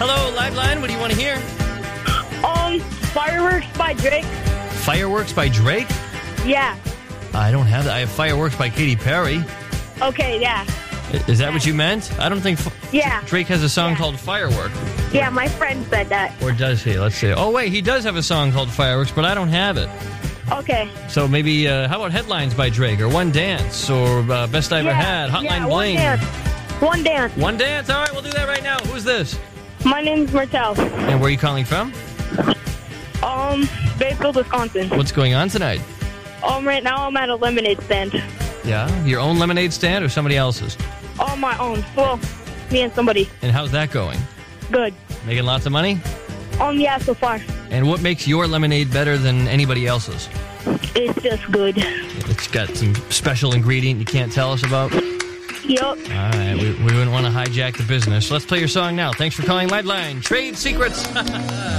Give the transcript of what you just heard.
Hello, Liveline. What do you want to hear? Fireworks by Drake. Fireworks by Drake? Yeah. I don't have that. I have Fireworks by Katy Perry. Okay, yeah. Is that what you meant? I don't think Yeah. Drake has a song called Firework. Yeah, my friend said that. Or does he? Let's see. Oh, wait, he does have a song called Fireworks, but I don't have it. Okay. So maybe, how about Headlines by Drake, or One Dance, or Best I Ever Had, Hotline Bling? One dance. One Dance. All right, we'll do that right now. Who's this? My name's Martel. And where are you calling from? Bayfield, Wisconsin. What's going on tonight? Right now I'm at a lemonade stand. Yeah? Your own lemonade stand or somebody else's? On my own. Well, me and somebody. And how's that going? Good. Making lots of money? Yeah, so far. And what makes your lemonade better than anybody else's? It's just good. It's got some special ingredient you can't tell us about? Yep. All right, we wouldn't want to hijack the business. Let's play your song now. Thanks for calling Liveline. Trade Secrets.